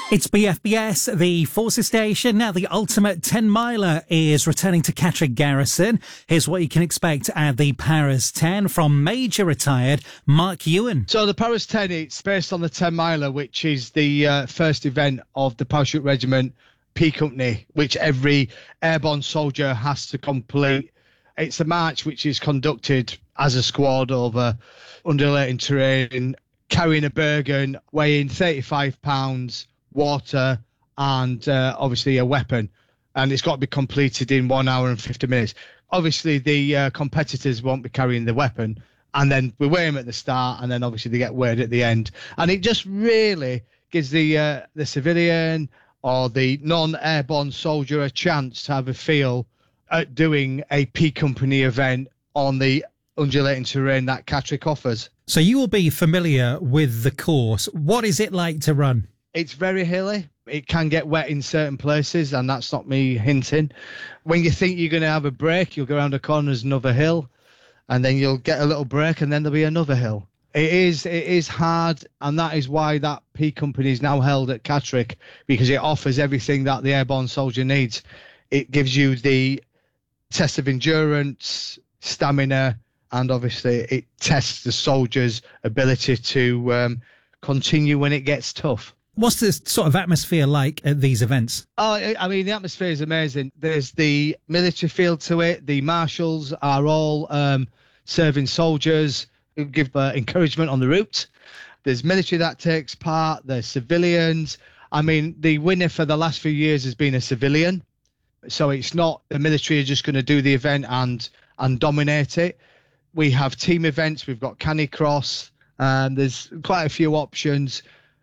It's BFBS, the Forces station. Now, the ultimate 10-miler is returning to Catterick Garrison. Here's what you can expect at the Paris 10 from Major Retired Mark Ewan. So the Paris 10, it's based on the 10-miler, which is the first event of the Parachute Regiment P Company, which every airborne soldier has to complete. It's a march which is conducted as a squad over undulating terrain, carrying a Bergen, weighing 35 pounds, water, and obviously a weapon. And it's got to be completed in 1 hour and 50 minutes. Obviously, the competitors won't be carrying the weapon. And then we weigh them at the start, and then obviously they get weighed at the end. And it just really gives the civilian or the non-airborne soldier a chance to have a feel at doing a P Company event on the undulating terrain that Catterick offers. So you will be familiar with the course. What is it like to run? It's very hilly. It can get wet in certain places, and that's not me hinting. When you think you're going to have a break, you'll go around a corner, there's another hill, and then you'll get a little break, and then there'll be another hill. It is hard, and that is why that P Company is now held at Catterick, because it offers everything that the airborne soldier needs. It gives you the test of endurance, stamina, and obviously it tests the soldier's ability to continue when it gets tough. What's the sort of atmosphere like at these events? Oh, I mean, the atmosphere is amazing. There's the military feel to it. The marshals are all serving soldiers who give encouragement on the route. There's military that takes part. There's civilians. I mean, the winner for the last few years has been a civilian. So it's not the military are just going to do the event and dominate it. We have team events. We've got Canicross. There's quite a few options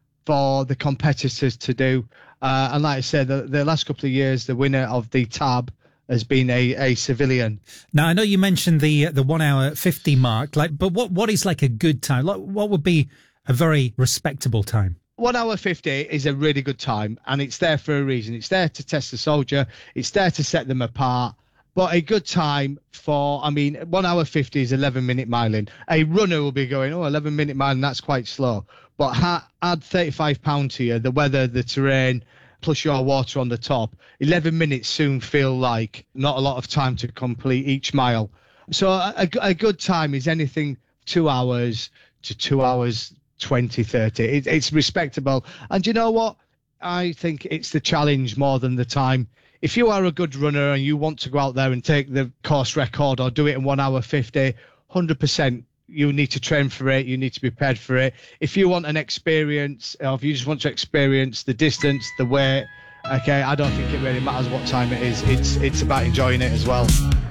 for the competitors to do. And like I said, the last couple of years, the winner of the tab has been a civilian. Now, I know you mentioned the 1 hour 50 mark, but what is like a good time? What would be a very respectable time? 1 hour 50 is a really good time, and it's there for a reason. It's there to test the soldier. It's there to set them apart. But a good time 1 hour 50 is 11-minute miling. A runner will be going, 11-minute miling, that's quite slow. But add 35 pounds to you, the weather, the terrain, plus your water on the top. 11 minutes soon feel like not a lot of time to complete each mile. So a good time is anything 2 hours to 2 hours 20, 30. It's respectable. And you know what? I think it's the challenge more than the time. If you are a good runner and you want to go out there and take the course record or do it in 1 hour 50, 100%, you need to train for it. You need to be prepared for it. If you want an experience, or if you just want to experience the distance, the weight, okay, I don't think it really matters what time it is. It's about enjoying it as well.